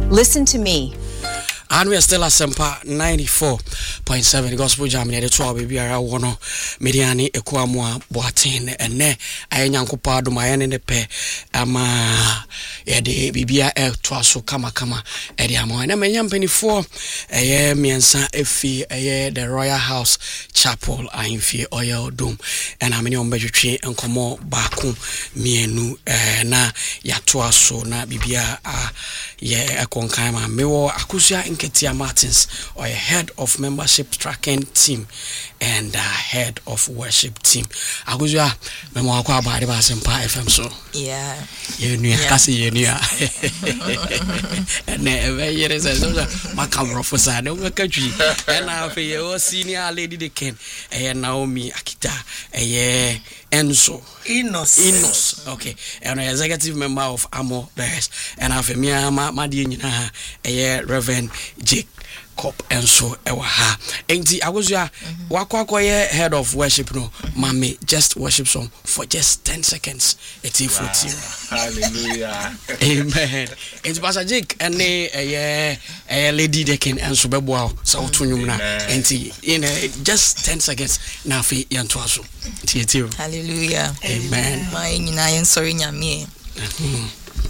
Listen to me. And we are still at Sempa 94.7 Gospel Jam. The 12 baby are one Mediani Equamwa Boatin and Ne Ayanko Pado Mayan the Pe Ama Ede Bibia El Twaso Kama Ediamo and Amayam Penny 4 a year Miansa Efi a year the Royal House Chapel I'm Fee Oil Doom and I'm in on Bejutree and Como Baku Mienu na Yatwaso na Bibia ye Ekonkaima Mewo Akusia Ketia Martins, or a head of membership tracking team and head of worship team. Aguzia, Memo Aqua by the Basempa FM so. Yeah. You knew, you knew. And never years as my camera for Sad, no country. And now for your senior lady, the Ken, and Naomi Akita, a year. Enso Inos okay and an executive member of Amo Bears and have a mere Madina a Reverend Jake Cop Enso Ewaha Enti Aguzia Wakwakoye head of worship no Mami just worship song for just 10 seconds it's in fruit hallelujah amen it's Pastor Jake and a lady Dekin Enso Bebo so tunyumna enti in just 10 seconds na fi yantoaso hallelujah amen my nyina yen sorry nyame